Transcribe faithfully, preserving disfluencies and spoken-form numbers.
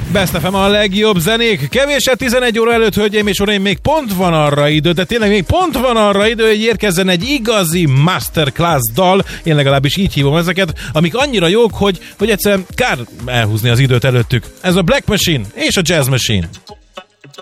Best ef em a legjobb zenék. Kevéssel tizenegy óra előtt, hölgyeim és uraim, még pont van arra idő, de tényleg még pont van arra idő, hogy érkezzen egy igazi masterclass dal, én legalábbis így hívom ezeket, amik annyira jók, hogy, hogy egyszerűen kár elhúzni az időt előttük. Ez a Black Machine és a Jazz Machine.